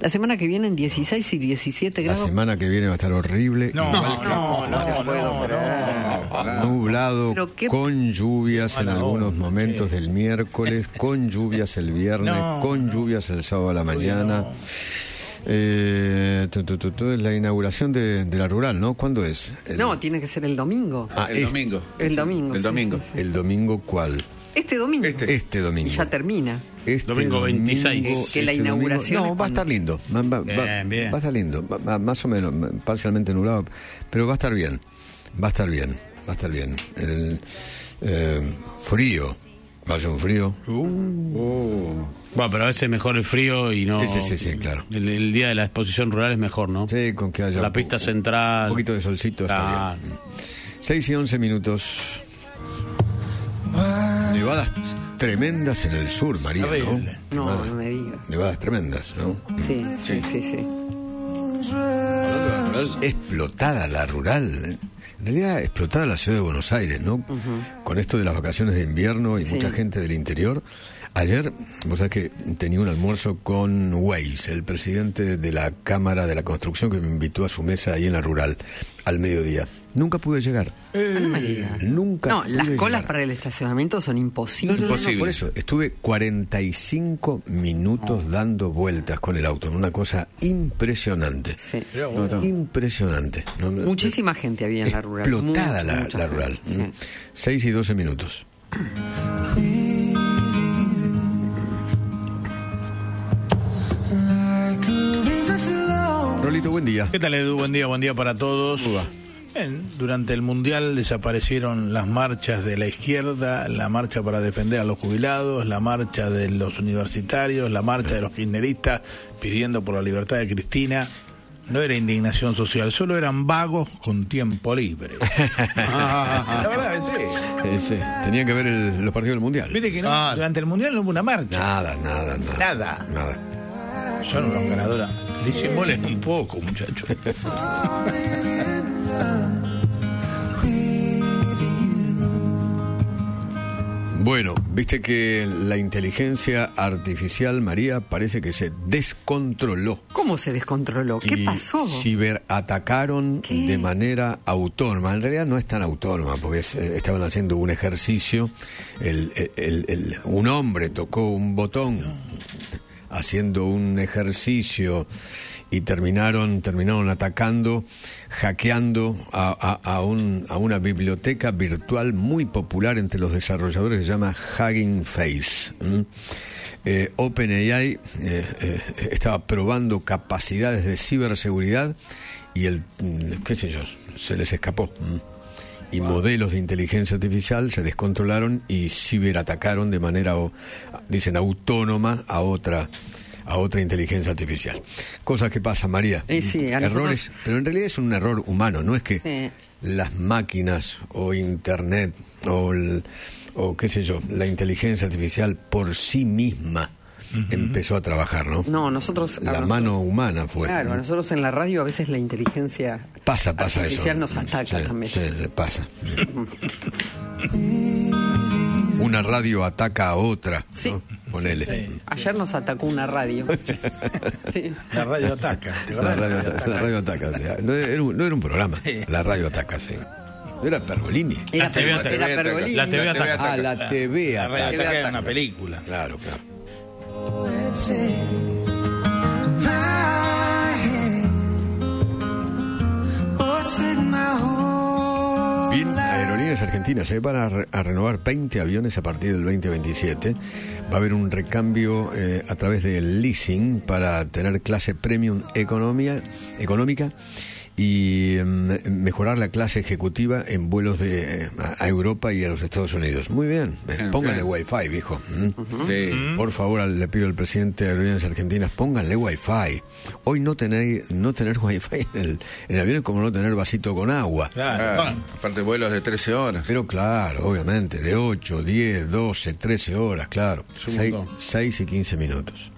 La semana que viene en 16 y 17 grados. La semana que viene va a estar horrible. No. Nublado, Pero con lluvias en algunos momentos del miércoles, con lluvias el viernes, con lluvias el sábado a la mañana. La inauguración de la rural, ¿no? ¿Cuándo es? No, tiene que ser el domingo. El domingo. El domingo. El domingo. Sí. ¿El domingo cuál? Este domingo. Este domingo. Y ya termina. Domingo 26. Que la inauguración domingo, no, va a estar lindo. Bien. Va a estar lindo. Más o menos, parcialmente nublado. Pero va a estar bien. Va a estar bien. El frío. Va a ser un frío. Bueno, pero a veces mejor el frío y no... Sí, claro. El día de la exposición rural es mejor, ¿no? Sí, con que haya la pista central. Un poquito de solcito está bien. 6 y 11 minutos. Nevadas tremendas en el sur, María, ¿no? No me digas. Nevadas tremendas, ¿no? Sí. Explotada la rural. En realidad, explotada la ciudad de Buenos Aires, ¿no? Con esto de las vacaciones de invierno y mucha gente del interior. Ayer, vos sabés que tenía un almuerzo con Weiss, el presidente de la Cámara de la Construcción, que me invitó a su mesa ahí en la rural, al mediodía. Nunca pude llegar. No me digas. Nunca No, pude las colas llegar. para el estacionamiento son imposibles. No, por eso, estuve 45 minutos dando vueltas con el auto, una cosa impresionante. Sí. Impresionante. Muchísima gente había en la rural. Explotada Mucha la rural. gente, sí. 6 y 12 minutos. Rolito, buen día. ¿Qué tal, Edu? Buen día para todos. Bien, durante el Mundial desaparecieron las marchas de la izquierda, la marcha para defender a los jubilados, la marcha de los universitarios, la marcha de los kirchneristas pidiendo por la libertad de Cristina. No era indignación social, solo eran vagos con tiempo libre. La verdad, sí. Tenían que ver los partidos del Mundial. Viste que no, durante el Mundial no hubo una marcha. Nada. Son unos ganadores. Disimulen un poco, muchachos. Bueno, viste que la inteligencia artificial, María, parece que se descontroló. ¿Cómo se descontroló? ¿Qué pasó? Ciberatacaron de manera autónoma. En realidad no es tan autónoma, porque estaban haciendo un ejercicio. Un hombre tocó un botón haciendo un ejercicio y terminaron atacando, hackeando a una biblioteca virtual muy popular entre los desarrolladores que se llama Hugging Face. OpenAI estaba probando capacidades de ciberseguridad y se les escapó. Y modelos de inteligencia artificial se descontrolaron y ciberatacaron de manera, dicen, autónoma a otra inteligencia artificial. Cosas que pasan, María. Sí, errores, pero en realidad es un error humano, no es que las máquinas o internet o qué sé yo, la inteligencia artificial por sí misma empezó a trabajar, ¿no? No, nosotros... mano humana fue. Claro, a nosotros en la radio a veces la inteligencia pasa artificial eso. nos ataca también. Sí, pasa. Una radio ataca a otra, sí. ¿no? Ponele. Sí. Ayer nos atacó una radio. Sí. La radio ataca. La radio ataca. O sea, no era un programa. Sí. La radio ataca, sí. Era Pergolini. Era Pergolini. La TV ataca. La TV ataca. La radio ataca era una película. Claro. Bien, Aerolíneas Argentinas se van a renovar 20 aviones a partir del 2027. Va a haber un recambio a través del leasing para tener clase premium económica y mejorar la clase ejecutiva en vuelos a Europa y a los Estados Unidos. Muy bien, pónganle Wi-Fi, viejo. Sí. Por favor, le pido al presidente de Aerolíneas Argentinas, pónganle Wi-Fi. Hoy no tener Wi-Fi en el avión es como no tener vasito con agua. Claro. Aparte vuelos de 13 horas. Pero claro, obviamente, de 8, 10, 12, 13 horas, claro. 6 y 15 minutos.